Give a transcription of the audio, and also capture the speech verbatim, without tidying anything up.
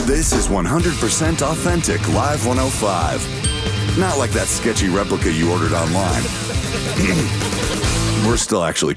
This is one hundred percent authentic Live one oh five. Not like that sketchy replica you ordered online. We're still actually